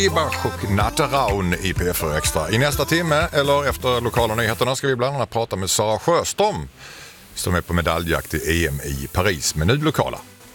Ibach och Natteraun i P4 Extra. I nästa timme, eller efter lokala nyheterna, ska vi bland annat prata med Sara Sjöström som är på medaljjakt i EM i Paris, men nu lokala.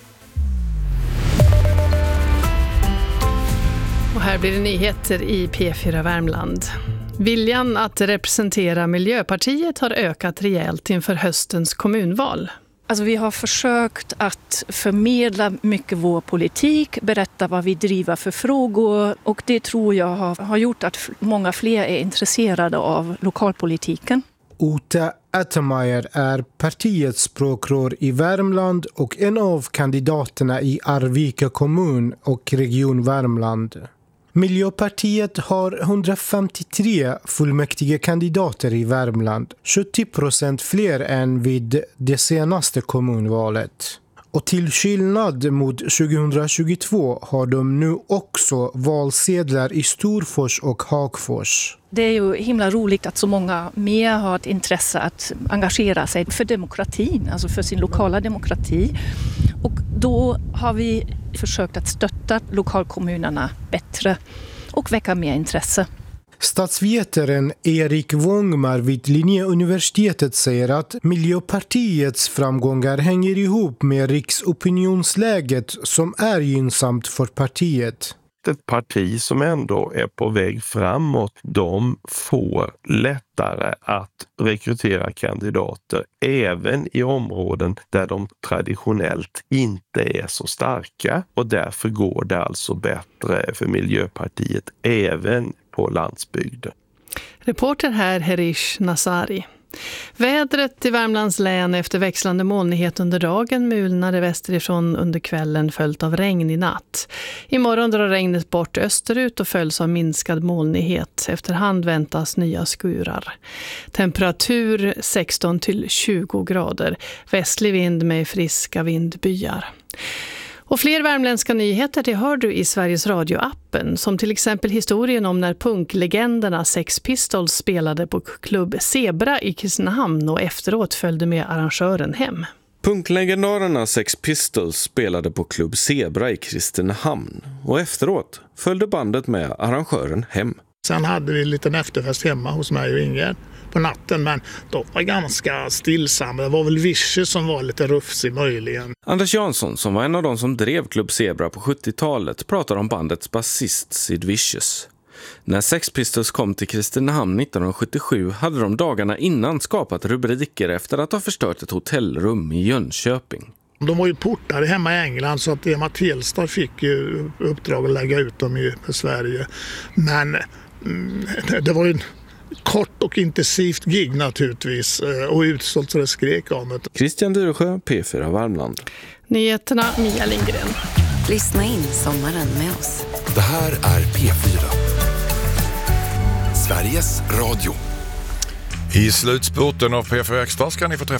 Och här blir det nyheter i P4 Värmland. Viljan att representera Miljöpartiet har ökat rejält inför höstens kommunval. Alltså vi har försökt att förmedla mycket vår politik, berätta vad vi driver för frågor, och det tror jag har gjort att många fler är intresserade av lokalpolitiken. Ute Attermeier är partiets språkrör i Värmland och en av kandidaterna i Arvika kommun och region Värmland. Miljöpartiet har 153 fullmäktige kandidater i Värmland, 70% fler än vid det senaste kommunvalet. Och till skillnad mot 2022 har de nu också valsedlar i Storfors och Hagfors. Det är ju himla roligt att så många mer har ett intresse att engagera sig för demokratin, alltså för sin lokala demokrati. Och då har vi försökt att stötta lokalkommunerna bättre och väcka mer intresse. Statsvetaren Erik Wångmar vid Linnéuniversitetet säger att Miljöpartiets framgångar hänger ihop med riksopinionsläget som är gynnsamt för partiet. Ett parti som ändå är på väg framåt, de får lättare att rekrytera kandidater även i områden där de traditionellt inte är så starka, och därför går det alltså bättre för Miljöpartiet även på landsbygden. Reporter här Herish Nasari. Vädret i Värmlands län efter växlande molnighet under dagen, mulnade västerifrån under kvällen följt av regn i natt. Imorgon drar regnet bort österut och följs av minskad molnighet. Efterhand väntas nya skurar. Temperatur 16 till 20 grader. Västlig vind med friska vindbyar. Och fler värmländska nyheter det hör du i Sveriges Radio-appen, som till exempel historien om när punklegenderna Sex Pistols spelade på klubb Zebra i Kristinehamn och efteråt följde med arrangören hem. Punklegendarerna Sex Pistols spelade på klubb Zebra i Kristinehamn och efteråt följde bandet med arrangören hem. Sen hade vi en liten efterfest hemma hos mig och Ingrid på natten, men de var ganska stillsamma. Det var väl Vicious som var lite rufsig möjligen. Anders Jansson, som var en av de som drev klubb Zebra på 70-talet, pratar om bandets basist Sid Vicious. När Sex Pistols kom till Kristinehamn 1977 hade de dagarna innan skapat rubriker efter att ha förstört ett hotellrum i Jönköping. De var ju portade hemma i England, så att Emma Telstar fick ju uppdrag att lägga ut dem i Sverige. Men det var ju en kort och intensivt gig naturligtvis, och utsålt så det skrek om det. Christian Dyresjö, P4 Värmland. Nyheterna, Mia Lindgren. Lyssna in sommaren med oss. Det här är P4. Sveriges Radio. I slutspurten av P4 Extra ska ni få träffa